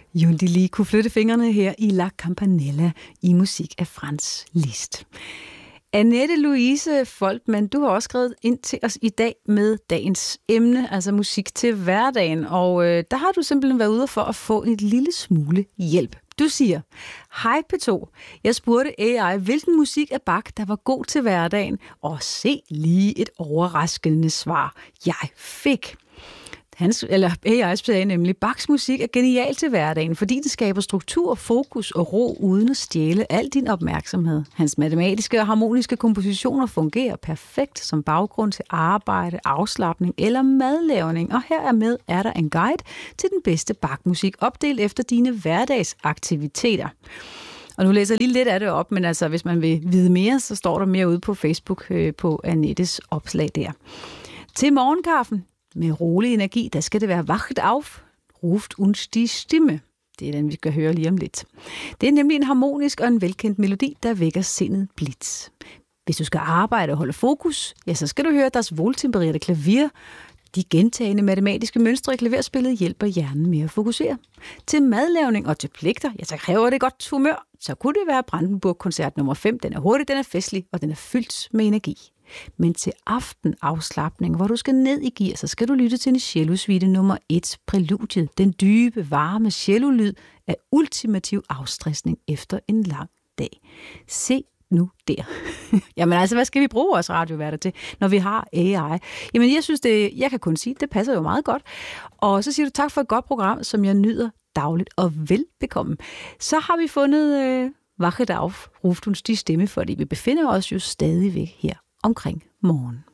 Jon de lige kunne flytte fingrene her i La Campanella i musik af Franz Liszt. Annette Louise Foltmann, du har også skrevet ind til os i dag med dagens emne, altså musik til hverdagen. Og der har du simpelthen været ude for at få en lille smule hjælp. Du siger, hej P2, jeg spurgte AI, hvilken musik af Bach, der var god til hverdagen, og se lige et overraskende svar, jeg fik. AI sagde nemlig, Bachs musik er genial til hverdagen, fordi det skaber struktur, fokus og ro uden at stjæle al din opmærksomhed. Hans matematiske og harmoniske kompositioner fungerer perfekt som baggrund til arbejde, afslapning eller madlavning. Og hermed er der en guide til den bedste Bach-musik, opdelt efter dine hverdagsaktiviteter. Og nu læser jeg lige lidt af det op, men altså, hvis man vil vide mere, så står der mere ude på Facebook på Annettes opslag der. Til morgenkaffen med rolig energi, der skal det være Wacht auf, ruft uns die Stimme. Det er den, vi skal høre lige om lidt. Det er nemlig en harmonisk og en velkendt melodi, der vækker sindet blidt. Hvis du skal arbejde og holde fokus, ja, så skal du høre Das wohltemperierte Klavier. De gentagende matematiske mønstre i klaverspillet hjælper hjernen med at fokusere. Til madlavning og til pligter, ja, så kræver det godt humør. Så kunne det være Brandenburg-koncert nummer 5. Den er hurtig, den er festlig, og den er fyldt med energi. Men til aftenafslapning, hvor du skal ned i gear, så skal du lytte til en cellosuite nummer 1, Præludiet. Den dybe, varme cellolyd er ultimativ afstressning efter en lang dag. Se nu der. Jamen altså, hvad skal vi bruge vores radioværter til, når vi har AI? Jamen jeg synes, jeg kan kun sige, det passer jo meget godt. Og så siger du tak for et godt program, som jeg nyder dagligt og velbekomme. Så har vi fundet Wacht auf, ruft uns die Stimme, fordi vi befinder os jo stadigvæk her omkring morgen.